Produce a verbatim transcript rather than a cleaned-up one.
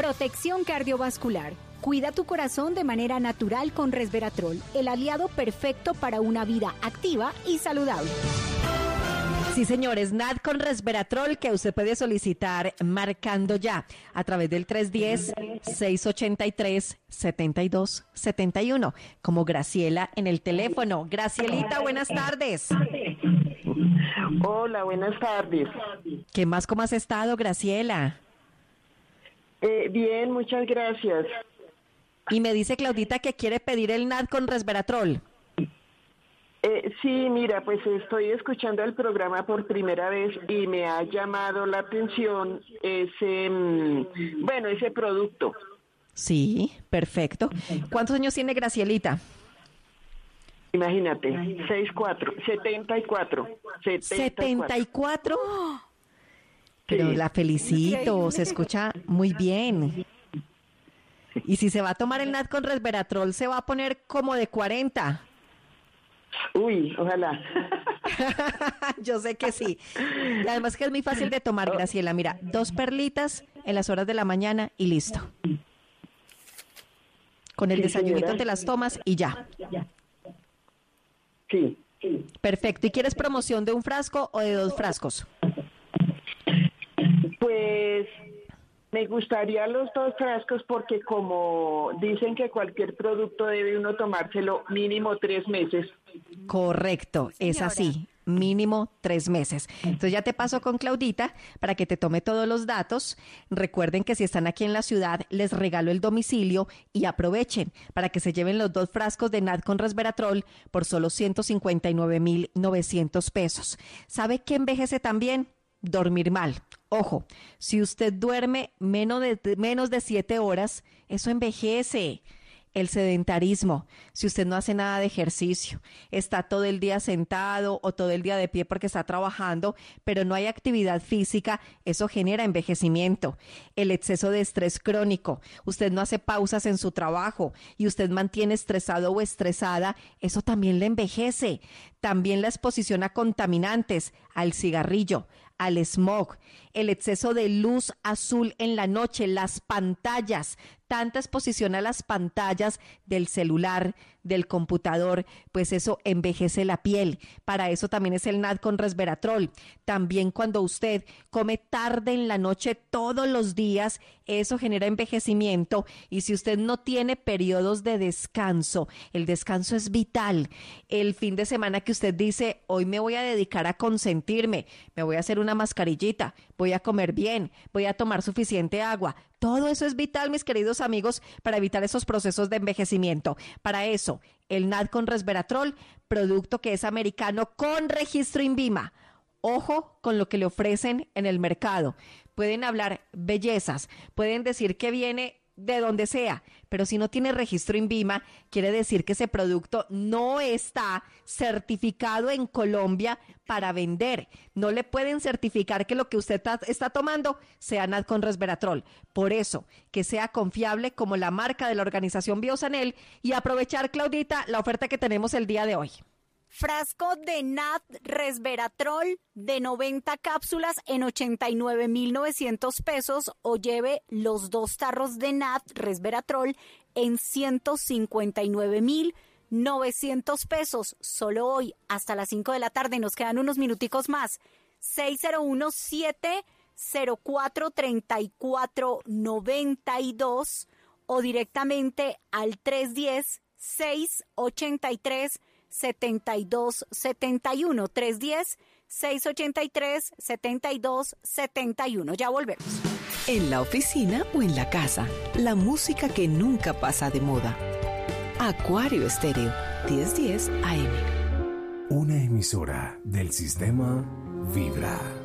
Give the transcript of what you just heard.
Protección cardiovascular. Cuida tu corazón de manera natural con Resveratrol, el aliado perfecto para una vida activa y saludable. Sí, señores, N A D con Resveratrol que usted puede solicitar marcando ya a través del tres uno cero, seis ocho tres, siete dos siete uno, como Graciela en el teléfono. Gracielita, buenas tardes. Hola, buenas tardes. ¿Qué más, cómo has estado, Graciela? Eh, bien, muchas gracias. Y me dice Claudita que quiere pedir el N A D con Resveratrol. Eh, sí, mira, pues estoy escuchando el programa por primera vez y me ha llamado la atención ese, mm, bueno, ese producto. Sí, perfecto. ¿Cuántos años tiene Gracielita? Imagínate, sesenta y cuatro, setenta y cuatro. ¿setenta y cuatro? Pero Sí. la felicito, se escucha muy bien. Y si se va a tomar el N A D con Resveratrol, se va a poner como de cuarenta. Uy, ojalá. Yo sé que sí. Y además que es muy fácil de tomar, Graciela. Mira, dos perlitas en las horas de la mañana y listo. Con el Sí, desayunito señora. te las tomas y ya. Sí. Perfecto. ¿Y quieres promoción de un frasco o de dos frascos? Pues me gustaría los dos frascos porque como dicen que cualquier producto debe uno tomárselo mínimo tres meses. Correcto, es así, mínimo tres meses. Entonces ya te paso con Claudita para que te tome todos los datos. Recuerden que si están aquí en la ciudad, les regalo el domicilio y aprovechen para que se lleven los dos frascos de N A D con Resveratrol por solo ciento cincuenta y nueve mil novecientos pesos. ¿Sabe qué envejece también? Dormir mal. Ojo, si usted duerme menos de, menos de siete horas, eso envejece. El sedentarismo, si usted no hace nada de ejercicio, está todo el día sentado o todo el día de pie porque está trabajando, pero no hay actividad física, eso genera envejecimiento. El exceso de estrés crónico, usted no hace pausas en su trabajo y usted mantiene estresado o estresada, eso también le envejece. También la exposición a contaminantes, al cigarrillo, al smog, el exceso de luz azul en la noche, las pantallas, tanta exposición a las pantallas del celular, del computador, pues eso envejece la piel. Para eso también es el N A D con Resveratrol. También cuando usted come tarde en la noche todos los días, eso genera envejecimiento. Y si usted no tiene periodos de descanso, el descanso es vital. El fin de semana que usted dice, hoy me voy a dedicar a consentirme, me voy a hacer una mascarillita, voy a comer bien, voy a tomar suficiente agua. Todo eso es vital, mis queridos amigos, para evitar esos procesos de envejecimiento. Para eso, el N A D con Resveratrol, producto que es americano con registro INVIMA. Ojo con lo que le ofrecen en el mercado. Pueden hablar bellezas, pueden decir que viene de donde sea, pero si no tiene registro INVIMA, quiere decir que ese producto no está certificado en Colombia para vender. No le pueden certificar que lo que usted ta- está tomando sea N A D con Resveratrol. Por eso, que sea confiable como la marca de la organización Biosanel y aprovechar, Claudita, la oferta que tenemos el día de hoy. Frasco de N A D Resveratrol de noventa cápsulas en ochenta y nueve mil novecientos pesos o lleve los dos tarros de N A D Resveratrol en ciento cincuenta y nueve mil novecientos pesos. Solo hoy hasta las cinco de la tarde, nos quedan unos minuticos más. seis cero uno, siete cero cuatro, tres cuatro nueve dos o directamente al tres uno cero, seis ocho tres, siete dos siete uno, tres uno cero, seis ocho tres, siete dos siete uno. Ya volvemos. En la oficina o en la casa, la música que nunca pasa de moda. Acuario Estéreo, diez diez A M. Una emisora del sistema Vibra.